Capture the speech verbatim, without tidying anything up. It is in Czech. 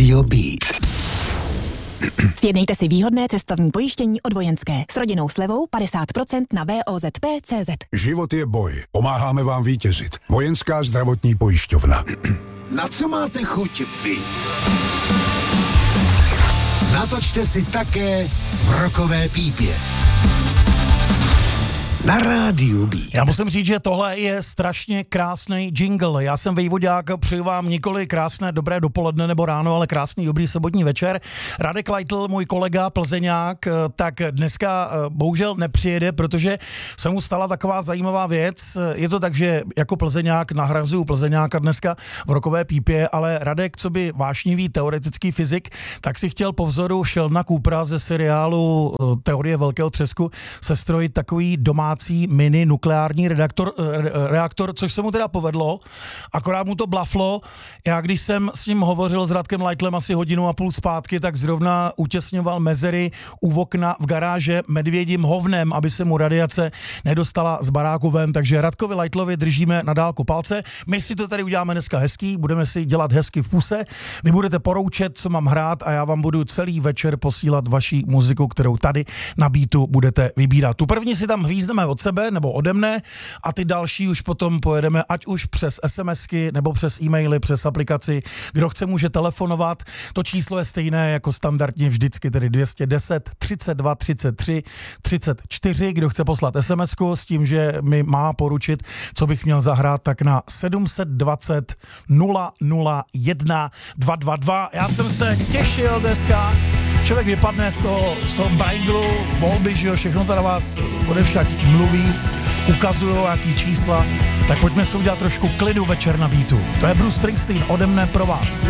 Rádio Beat. Sjednejte si výhodné cestovní pojištění od Vojenské s rodinnou slevou padesát procent na V O Z P tečka cé zet. Život je boj. Pomáháme vám vítězit. Vojenská zdravotní pojišťovna. Na co máte chuť vy? Natočte si také v rokové pípě. Na Rádiu Beat. Já musím říct, že tohle je strašně krásný jingle. Já jsem Vejvodák, přeju vám nikoli krásné dobré dopoledne nebo ráno, ale krásný dobrý sobotní večer. Radek Leitl, můj kolega plzeňák, tak dneska bohužel nepřijede, protože se mu stala taková zajímavá věc. Je to tak, že jako plzeňák nahrazuju plzeňáka dneska v rokové pípě, ale Radek, co by vášnivý teoretický fyzik, tak si chtěl po vzoru Sheldona Coopera ze seriálu Teorie velkého třesku sestrojit takový domá mini nukleární redaktor, reaktor, což se mu teda povedlo, akorát mu to blaflo. Já když jsem s ním hovořil s Radkem Leitlem asi hodinu a půl zpátky, tak zrovna utěsňoval mezery u okna v garáže medvědím hovnem, aby se mu radiace nedostala z baráku ven, takže Radkovi Leitlovi držíme na dálku palce. My si to tady uděláme dneska hezký, budeme si dělat hezky v puse, vy budete poroučet, co mám hrát a já vám budu celý večer posílat vaši muziku, kterou tady na Beatu budete vybírat. Tu první si tam hvízdeme od sebe nebo ode mne a ty další už potom pojedeme ať už přes SMSky nebo přes e-maily, přes aplikaci. Kdo chce, může telefonovat. To číslo je stejné jako standardně vždycky, tedy dvě stě deset, třicet dva, třicet tři, třicet čtyři. Kdo chce poslat SMSku s tím, že mi má poručit, co bych měl zahrát, tak na sedm set dvacet nula nula jedna dva dva dva. Já jsem se těšil dneska. Člověk vypadne z toho, z toho brajglu, volby, že jo, všechno tady vás odevšak mluví, ukazují jaký čísla, tak pojďme si udělat trošku klidu večer na Beatu. To je Bruce Springsteen ode mne pro vás.